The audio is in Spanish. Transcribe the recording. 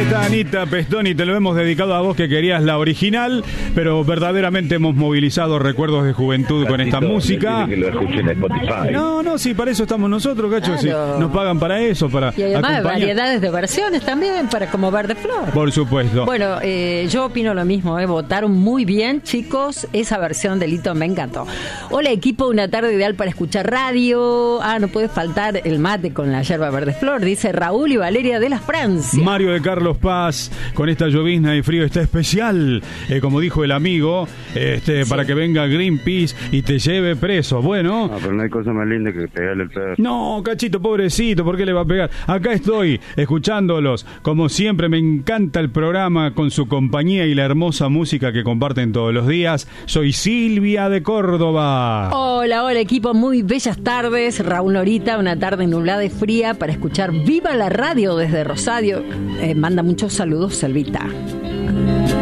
está Anita Pestoni, te lo hemos dedicado a vos que querías la original, pero verdaderamente hemos movilizado recuerdos de juventud con esta música. Que lo escuchen en Spotify. No, sí, para eso estamos nosotros, Cacho, sí, nos pagan para eso, para y además acompañar. variedades de versiones también, para como Verde Flor. Por supuesto. Bueno, yo opino lo mismo, votaron muy bien, chicos, esa versión de Lito me encantó. Hola equipo, una tarde ideal para escuchar radio. No puede faltar el mate con la yerba Verde Flor, dice Raúl y Valeria de las Francia. Mario de Carlos Paz, con esta llovizna y frío está especial, como dijo el amigo, sí, para que venga Greenpeace y te lleve preso. Bueno. No, pero no hay cosa más linda que pegarle el perro. No, Cachito, pobrecito, ¿por qué le va a pegar? Acá estoy, escuchándolos. Como siempre, me encanta el programa con su compañía y la hermosa música que comparten todos los días. Soy Silvia de Córdoba. Hola equipo, muy bellas tardes. Raúl Norita, una tarde nublada y fría para escuchar Viva la Radio desde Rosario. Manda muchos saludos, Selvita.